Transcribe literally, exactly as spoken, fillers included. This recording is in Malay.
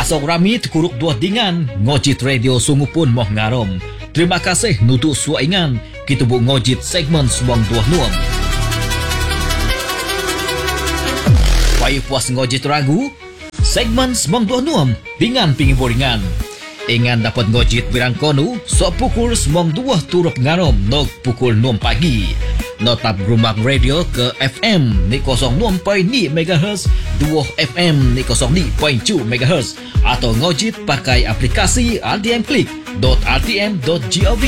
Pasok ramit kuruk dua dingan ngojit radio sungupun moh ngarom. Terima kasih nutuk suaingan kita bu ngojit segmen suang dua nuam. Payu puas ngojit ragu segmen suang dua nuam dengan pingin boringan. Ingan dapat ngojit birang konu so pukul sembilan dua turut ngarom nog pukul enam pagi. Notap Grumak Radio ke F M ni kosong enam koma lima megahertz, dua F M ni kosong lima koma tujuh megahertz atau ngojit pakai aplikasi r t m click dot r t m dot gov